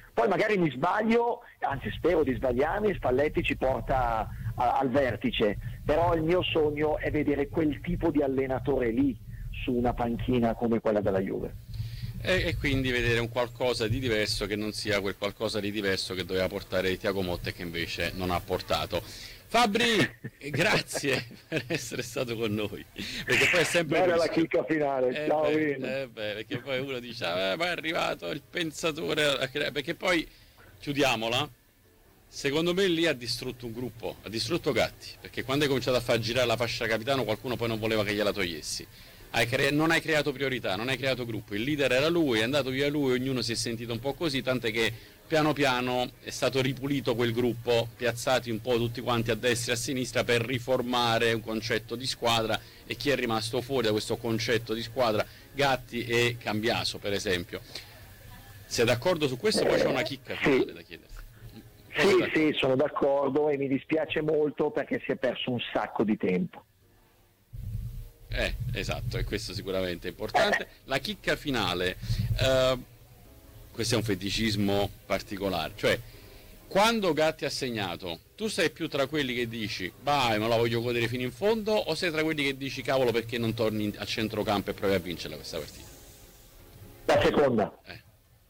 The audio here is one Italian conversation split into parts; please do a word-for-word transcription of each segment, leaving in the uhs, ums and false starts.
Poi magari mi sbaglio, anzi spero di sbagliarmi, Spalletti ci porta a, al vertice, però il mio sogno è vedere quel tipo di allenatore lì su una panchina come quella della Juve. E, e quindi vedere un qualcosa di diverso, che non sia quel qualcosa di diverso che doveva portare Thiago Motta e che invece non ha portato. Fabri, grazie per essere stato con noi, perché poi è sempre bella la chicca finale, eh ciao beh, eh beh, perché poi uno dice ah, ma è arrivato il pensatore, perché poi chiudiamola, secondo me lì ha distrutto un gruppo, ha distrutto Gatti, perché quando hai cominciato a far girare la fascia capitano qualcuno poi non voleva che gliela togliessi. Hai cre- non hai creato priorità, non hai creato gruppo, il leader era lui, è andato via lui, ognuno si è sentito un po' così, tant'è che piano piano è stato ripulito quel gruppo, piazzati un po' tutti quanti a destra e a sinistra per riformare un concetto di squadra, e chi è rimasto fuori da questo concetto di squadra? Gatti e Cambiaso, per esempio. Sei d'accordo su questo? Poi c'è una chicca finale sì. da chiederti. Sì, sì, sono d'accordo e mi dispiace molto perché si è perso un sacco di tempo. Eh, esatto, e questo sicuramente è importante. La chicca finale, eh, questo è un feticismo particolare, cioè quando Gatti ha segnato, tu sei più tra quelli che dici vai, me la voglio godere fino in fondo, o sei tra quelli che dici cavolo perché non torni a centrocampo e provi a vincerla questa partita? La seconda. Eh.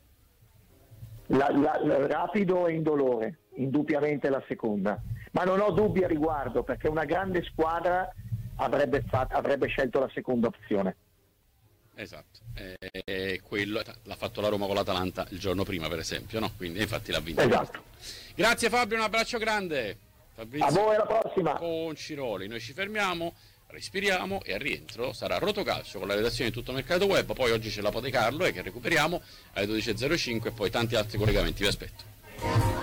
La, la, la, rapido e indolore, indubbiamente la seconda, ma non ho dubbi a riguardo perché una grande squadra avrebbe, fatto, avrebbe scelto la seconda opzione. Esatto, e quello l'ha fatto la Roma con l'Atalanta il giorno prima, per esempio, no? Quindi infatti l'ha vinto. Esatto. Grazie Fabio, un abbraccio grande. Fabrizio, a voi, alla prossima. Con Ciroli, noi ci fermiamo, respiriamo e al rientro sarà Rotocalcio con la redazione di Tutto Mercato Web, poi oggi c'è la Pote Carlo e che recuperiamo alle dodici e zero cinque e poi tanti altri collegamenti, vi aspetto.